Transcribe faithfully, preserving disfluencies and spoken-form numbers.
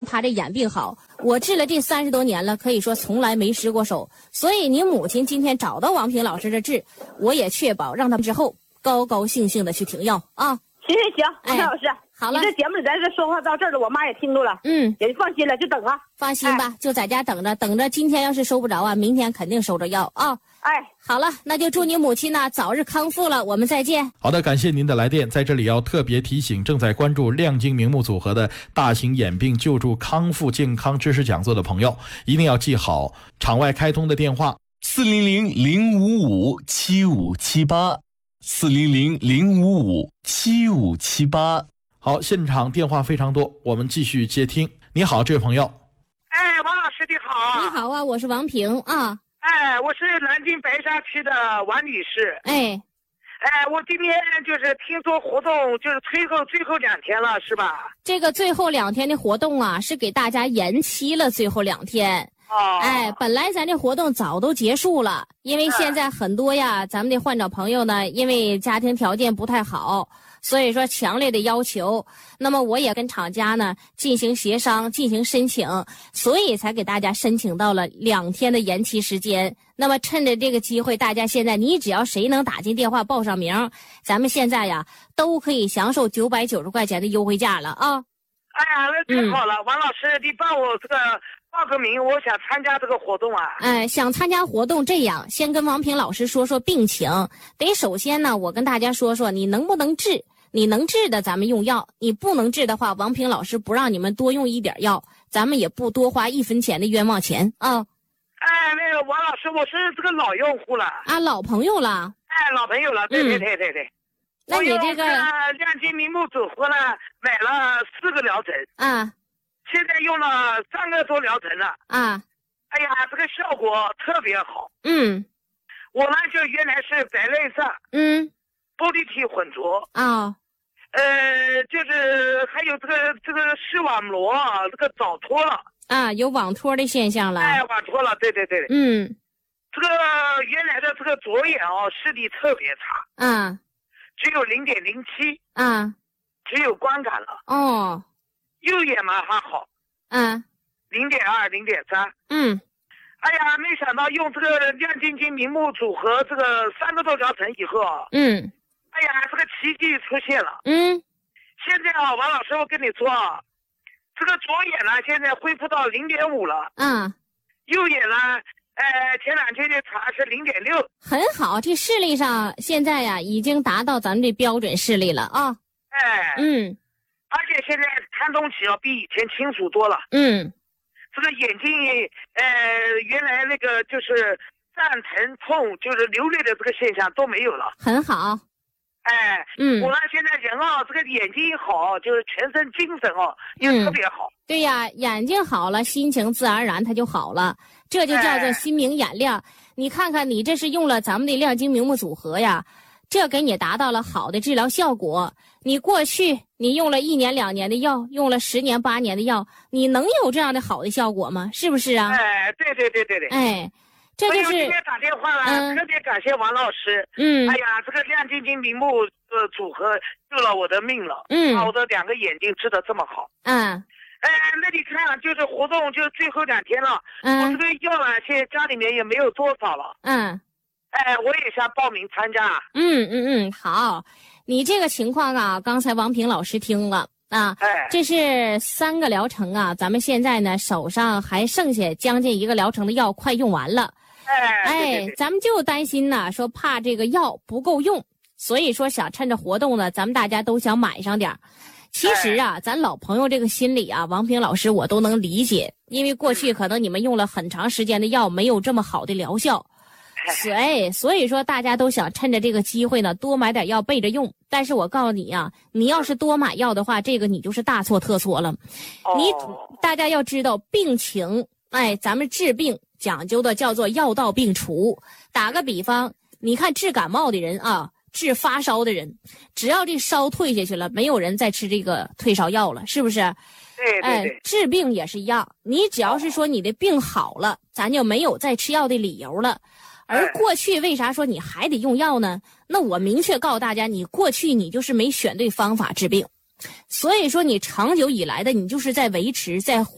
他这眼病好。我治了这三十多年了，可以说从来没失过手。所以您母亲今天找到王平老师这治，我也确保让他们之后高高兴兴的去停药啊。 行行行，王老师， 好了， 你这节目里咱这说话到这儿了，我妈也听住了， 嗯， 也放心了，就等啊， 放心吧，就在家等着，等着今天要是收不着啊，明天肯定收着药啊。 哎， 好了，那就祝你母亲呢早日康复了，我们再见。 好的，感谢您的来电。在这里要特别提醒正在关注亮晶明目组合的大型眼病救助康复健康知识讲座的朋友，一定要记好场外开通的电话四零零零五五七五七八四零零零五五七五七八。 好，现场电话非常多，我们继续接听。你好，这位朋友。 哎，王老师你好。 你好啊，我是王平啊。 哎，我是南京白沙区的王女士。 哎， 哎，我今天就是听说活动就是最后最后两天了，是吧？ 这个最后两天的活动啊，是给大家延期了最后两天。 哦。 哎，本来咱这活动早都结束了，因为现在很多呀，咱们的患者朋友呢，因为家庭条件不太好。所以说强烈的要求，那么我也跟厂家呢进行协商，进行申请，所以才给大家申请到了两天的延期时间。那么趁着这个机会，大家现在你只要谁能打进电话报上名，咱们现在呀都可以享受九百九十块钱的优惠价了啊！ 哎呀，那太好了，嗯、王老师，你帮我这个报个名，我想参加这个活动啊。 哎，想参加活动，这样先跟王平老师说说病情，得首先呢，我跟大家说说你能不能治。你能治的咱们用药，你不能治的话，王平老师不让你们多用一点药，咱们也不多花一分钱的冤枉钱啊。 哎，那个王老师，我是这个老用户了啊，老朋友了。 哎，老朋友了，对对对对对。嗯、 那你这个亮晶明目组合呢，买了四个疗程啊， 现在用了三个多疗程了啊。 哎呀，这个效果特别好。 嗯， 我呢就原来是白内障， 嗯， 玻璃体混浊啊。哦呃，就是还有这个这个视网膜啊，这个早脱了啊，有网脱的现象了。 哎，网脱了，对对对。 嗯， 这个原来的这个左眼哦，视力特别差。 啊， 只有零点零七。 啊， 只有光感了。 哦， 右眼嘛还好。 嗯， 零点二、零点三。 嗯， 哎呀，没想到用这个亮晶晶明目组合这个三个多疗程以后啊。 嗯。 哎呀，这个奇迹出现了。 嗯， 现在啊，王老师，我跟你说啊，这个左眼呢，现在恢复到零点五了。 嗯， 右眼呢，呃，前两天的查是零点六。 很好，这视力上现在呀，已经达到咱们这标准视力了啊。 哎。 嗯。 而且现在看东西要比以前清楚多了。 嗯。 这个眼睛，呃，原来那个就是胀疼痛，就是流泪的这个现象都没有了。 很好。 哎， 嗯， 我呢现在人啊，这个眼睛好，就是全身精神哦也特别好。 嗯、对呀，眼睛好了，心情自然而然它就好了，这就叫做心明眼亮。哎、你看看，你这是用了咱们的亮晶明目组合呀，这给你达到了好的治疗效果。你过去你用了一年两年的药，用了十年八年的药，你能有这样的好的效果吗？是不是啊？ 哎，对对对对对。 哎。这就是今天打电话了，嗯、特别感谢王老师。 嗯， 哎呀，这个亮晶晶明目呃组合救了我的命了。 嗯， 把我的两个眼睛治得这么好。 嗯， 哎，那你看，就是活动就最后两天了。 嗯， 我这个药呢，现在家里面也没有多少了。 嗯， 哎，我也想报名参加。 嗯嗯嗯，好，你这个情况啊，刚才王平老师听了。啊， 哎， 这是三个疗程啊，咱们现在呢手上还剩下将近一个疗程的药，快用完了。 哎， 哎， 对对对， 咱们就担心呢，说怕这个药不够用，所以说想趁着活动呢，咱们大家都想买上点。其实啊， 哎、 咱老朋友这个心理啊，王平老师我都能理解，因为过去可能你们用了很长时间的药，没有这么好的疗效。哎，所以说大家都想趁着这个机会呢，多买点药备着用。但是我告诉你啊，你要是多买药的话，这个你就是大错特错了。 哦、 你大家要知道病情，哎，咱们治病讲究的叫做药到病除。打个比方，你看治感冒的人啊，治发烧的人，只要这烧退下去了，没有人再吃这个退烧药了，是不是？ 对对对。 哎，治病也是一样，你只要是说你的病好了，咱就没有再吃药的理由了。而过去为啥说你还得用药呢？那我明确告诉大家，你过去你就是没选对方法治病，所以说你长久以来的你就是在维持在